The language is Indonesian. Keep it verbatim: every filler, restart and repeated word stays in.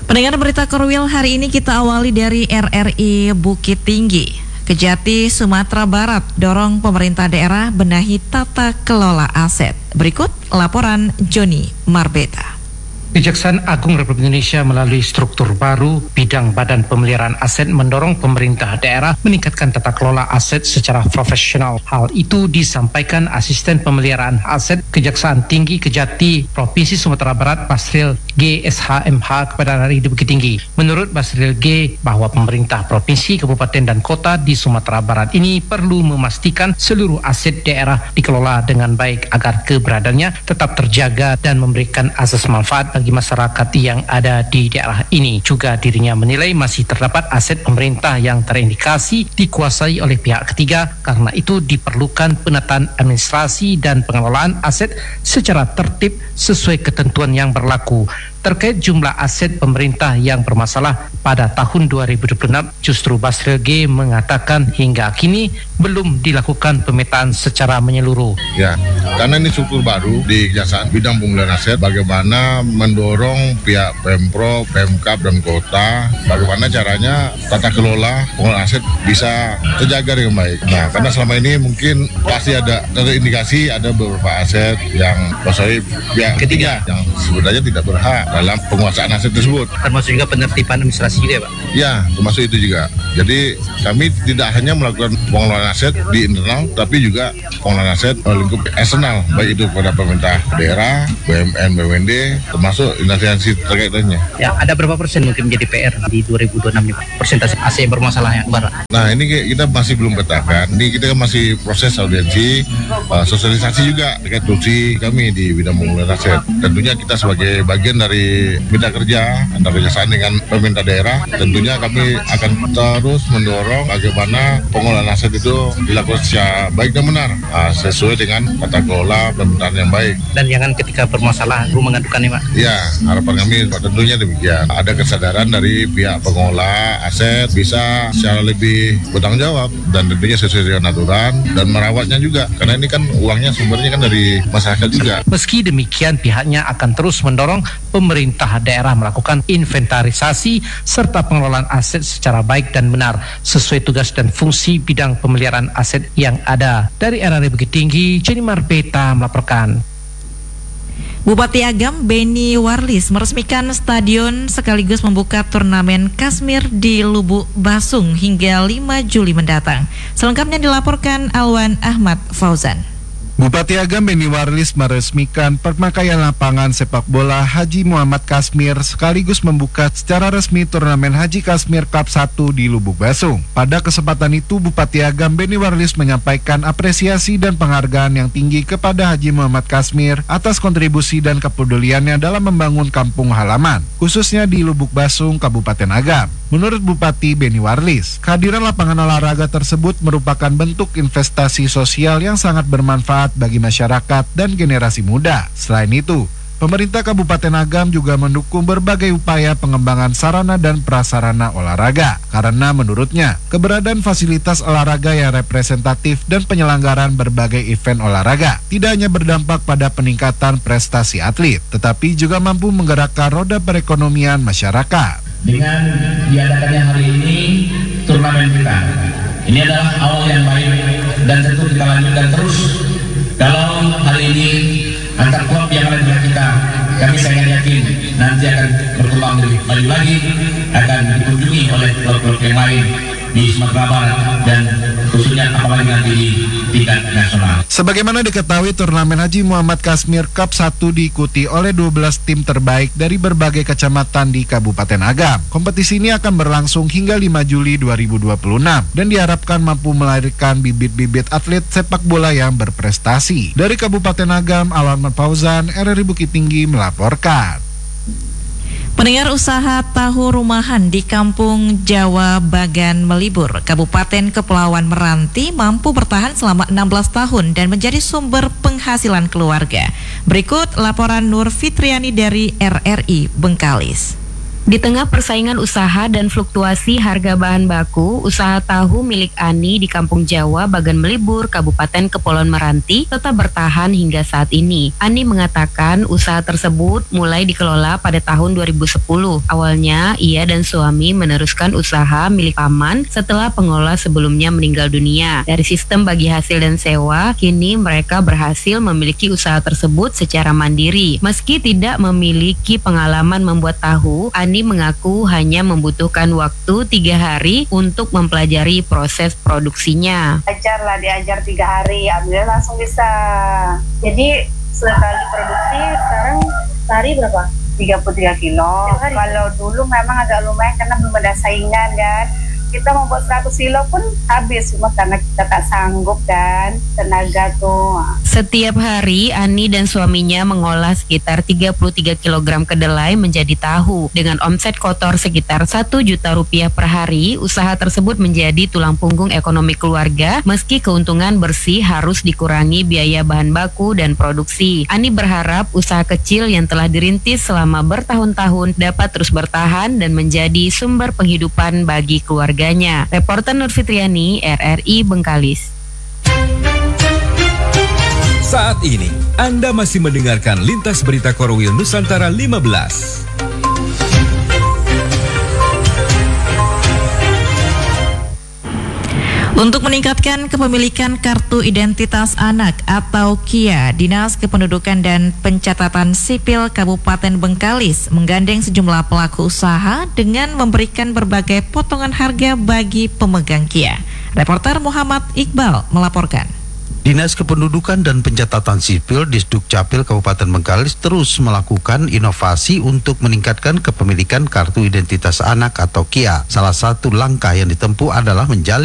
Pendengar berita Korwil hari ini kita awali dari R R I Bukit Tinggi. Kejati, Sumatera Barat dorong pemerintah daerah benahi tata kelola aset. Berikut laporan Joni Marbeta. Kejaksaan Agung Republik Indonesia melalui struktur baru bidang Badan Pemeliharaan Aset mendorong pemerintah daerah meningkatkan tata kelola aset secara profesional. Hal itu disampaikan Asisten Pemeliharaan Aset Kejaksaan Tinggi Kejati Provinsi Sumatera Barat Basril G S H M H kepada R R I di Bukit Tinggi. Menurut Basril G, bahwa pemerintah provinsi, kabupaten dan kota di Sumatera Barat ini perlu memastikan seluruh aset daerah dikelola dengan baik agar keberadaannya tetap terjaga dan memberikan asas manfaat bagi masyarakat yang ada di daerah ini. Juga dirinya menilai masih terdapat aset pemerintah yang terindikasi dikuasai oleh pihak ketiga, karena itu diperlukan penataan administrasi dan pengelolaan aset secara tertib sesuai ketentuan yang berlaku. Terkait jumlah aset pemerintah yang bermasalah pada tahun dua ribu dua puluh enam, justru Basril G mengatakan hingga kini belum dilakukan pemetaan secara menyeluruh. Ya, karena ini struktur baru di Kejaksaan bidang pemeliharaan aset, bagaimana mendorong pihak Pemprov, Pemkab dan kota, bagaimana caranya tata kelola pengelolaan aset bisa terjaga dengan baik. Nah, karena selama ini mungkin pasti ada terindikasi ada beberapa aset yang kuasai pihak ketiga yang sebenarnya tidak berhak dalam penguasaan aset tersebut. Termasuk juga penertiban administrasi juga, Pak? Ya, termasuk itu juga. Jadi kami tidak hanya melakukan pengelolaan aset di internal, tapi juga pengelolaan aset lingkup eksternal, baik itu kepada pemerintah daerah, B U M N, B U M N D, termasuk instansi terkait lainnya. Ya, ada berapa persen mungkin menjadi P R di dua ribu dua puluh enam ini, Pak? Persentase aset yang bermasalah yang barat? Nah, ini kita masih belum petakan. Ini kita masih proses audiensi, uh, sosialisasi juga terkait fungsi kami di bidang pengelolaan aset. Tentunya kita sebagai bagian dari mitra kerja antara kejaksaan dengan pemerintah daerah, tentunya kami akan terus mendorong bagaimana pengelolaan aset itu dilakukan secara baik dan benar, uh, sesuai dengan tata kelola pemerintahan yang baik. Dan jangan ketika bermasalah lu mengadukan nih, Pak? Ya, harapan kami tentunya demikian. Ada kesadaran dari pihak pengelola aset bisa secara lebih bertanggung jawab dan tentunya sesuai dengan aturan dan merawatnya juga, karena ini kan uangnya sumbernya kan dari masyarakat juga. Meski demikian, pihaknya akan terus mendorong pemerintah daerah melakukan inventarisasi serta pengelolaan aset secara baik dan benar sesuai tugas dan fungsi bidang pemeliharaan aset yang ada. Dari R R I Bukit Tinggi, Joni Marbeta melaporkan. Bupati Agam Beni Warlis meresmikan stadion sekaligus membuka turnamen Kasmir di Lubuk Basung hingga lima Juli mendatang. Selengkapnya dilaporkan Alwan Ahmad Fauzan. Bupati Agam Beni Warlis meresmikan pemakaian lapangan sepak bola Haji Muhammad Kasmir sekaligus membuka secara resmi turnamen Haji Kasmir Cup satu di Lubuk Basung. Pada kesempatan itu, Bupati Agam Beni Warlis menyampaikan apresiasi dan penghargaan yang tinggi kepada Haji Muhammad Kasmir atas kontribusi dan kepeduliannya dalam membangun kampung halaman, khususnya di Lubuk Basung, Kabupaten Agam. Menurut Bupati Beni Warlis, kehadiran lapangan olahraga tersebut merupakan bentuk investasi sosial yang sangat bermanfaat bagi masyarakat dan generasi muda. Selain itu, pemerintah Kabupaten Agam juga mendukung berbagai upaya pengembangan sarana dan prasarana olahraga. Karena menurutnya, keberadaan fasilitas olahraga yang representatif dan penyelenggaraan berbagai event olahraga tidak hanya berdampak pada peningkatan prestasi atlet, tetapi juga mampu menggerakkan roda perekonomian masyarakat. Dengan diadakannya hari ini turnamen kita, ini adalah awal yang baik dan tentu kita lanjutkan terus. Kalau hari ini antar klub yang ada di kita, kami sangat yakin nanti akan berkembang lebih maju lagi, akan dikunjungi oleh klub-klub yang lain di Sumatera Barat dan khususnya apalagi nanti di tingkat nasional. Sebagaimana diketahui, turnamen Haji Muhammad Kasmir Cup satu diikuti oleh dua belas tim terbaik dari berbagai kecamatan di Kabupaten Agam. Kompetisi ini akan berlangsung hingga lima Juli dua ribu dua puluh enam dan diharapkan mampu melahirkan bibit-bibit atlet sepak bola yang berprestasi. Dari Kabupaten Agam, Alwan Fauzan, R R I Bukit Tinggi melaporkan. Pendengar, usaha tahu rumahan di Kampung Jawa Bagan Melibur, Kabupaten Kepulauan Meranti mampu bertahan selama enam belas tahun dan menjadi sumber penghasilan keluarga. Berikut laporan Nur Fitriani dari R R I Bengkalis. Di tengah persaingan usaha dan fluktuasi harga bahan baku, usaha tahu milik Ani di Kampung Jawa, Bagan Melibur, Kabupaten Kepulauan Meranti tetap bertahan hingga saat ini. Ani mengatakan usaha tersebut mulai dikelola pada tahun dua ribu sepuluh. Awalnya, ia dan suami meneruskan usaha milik paman setelah pengelola sebelumnya meninggal dunia. Dari sistem bagi hasil dan sewa, kini mereka berhasil memiliki usaha tersebut secara mandiri. Meski tidak memiliki pengalaman membuat tahu, Ani Ani mengaku hanya membutuhkan waktu tiga hari untuk mempelajari proses produksinya. Ajar lah, diajar tiga hari, alhamdulillah langsung bisa. Jadi sekali produksi sekarang sehari berapa? tiga puluh tiga kilo. Kalau dulu memang agak lumayan karena belum ada saingan kan. Kita mau buat seratus kilo pun habis, cuma karena kita tak sanggup kan, tenaga tuh. Setiap hari Ani dan suaminya mengolah sekitar tiga puluh tiga kilogram kedelai menjadi tahu. Dengan omset kotor sekitar satu juta rupiah per hari, usaha tersebut menjadi tulang punggung ekonomi keluarga meski keuntungan bersih harus dikurangi biaya bahan baku dan produksi. Ani berharap usaha kecil yang telah dirintis selama bertahun-tahun dapat terus bertahan dan menjadi sumber penghidupan bagi keluarga. Reporter Nur Fitriani, R R I Bengkalis. Saat ini, Anda masih mendengarkan Lintas Berita Korwil Nusantara lima belas. Untuk meningkatkan kepemilikan Kartu Identitas Anak atau KIA, Dinas Kependudukan dan Pencatatan Sipil Kabupaten Bengkalis menggandeng sejumlah pelaku usaha dengan memberikan berbagai potongan harga bagi pemegang KIA. Reporter Muhammad Iqbal melaporkan. Dinas Kependudukan dan Pencatatan Sipil Disdukcapil Kabupaten Bengkalis terus melakukan inovasi untuk meningkatkan kepemilikan Kartu Identitas Anak atau KIA. Salah satu langkah yang ditempuh adalah menjalin